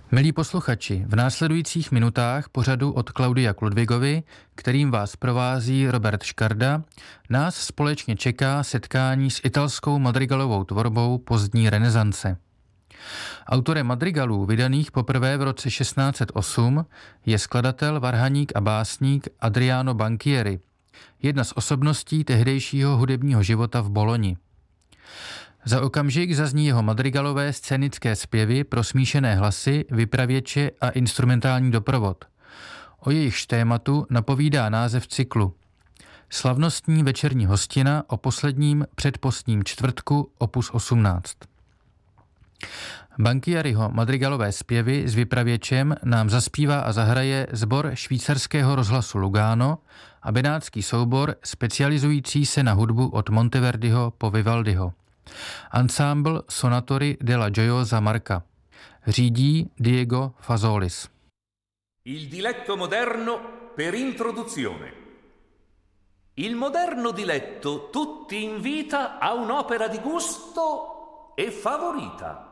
Milí posluchači, v následujících minutách pořadu od Klaudia Kludvigovy, kterým vás provází Robert Škarda, nás společně čeká setkání s italskou madrigalovou tvorbou pozdní renesance. Autorem madrigalů, vydaných poprvé v roce 1608, je skladatel, varhaník a básník Adriano Banchieri, jedna z osobností tehdejšího hudebního života v Boloni. Za okamžik zazní jeho madrigalové scénické zpěvy pro smíšené hlasy, vypravěče a instrumentální doprovod. O jejichž tématu napovídá název cyklu. Slavnostní večerní hostina o posledním předpostním čtvrtku opus 18. Banchieriho madrigalové zpěvy s vypravěčem nám zaspívá a zahraje sbor švýcarského rozhlasu Lugano a benátský soubor specializující se na hudbu od Monteverdiho po Vivaldiho. Ensemble Sonatori della Gioiosa Marca. Řídí Diego Fazolis. Il diletto moderno per introduzione. Il moderno diletto tutti invita a un'opera di gusto e favorita.